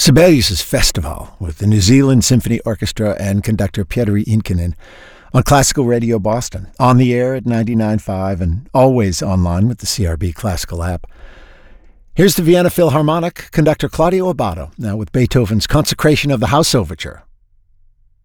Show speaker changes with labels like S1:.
S1: Sibelius' Festival with the New Zealand Symphony Orchestra and conductor Petteri Inkinen on Classical Radio Boston, on the air at 99.5 and always online with the CRB Classical app. Here's the Vienna Philharmonic conductor Claudio Abbado, now with Beethoven's Consecration of the House Overture